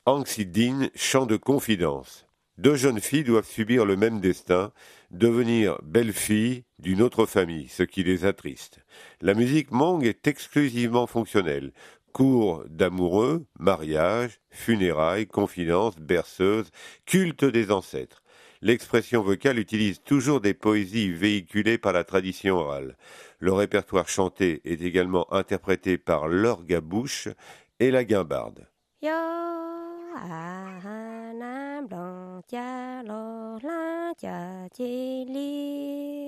Anxidine, chant de confidence. Deux jeunes filles doivent subir le même destin, devenir belles-filles d'une autre famille, ce qui les attriste. La musique Hmong est exclusivement fonctionnelle. Cours d'amoureux, mariage, funérailles, confidences, berceuses, culte des ancêtres. L'expression vocale utilise toujours des poésies véhiculées par la tradition orale. Le répertoire chanté est également interprété par l'orgue à bouche et la guimbarde. Yo a nam long cha lo la cha chi li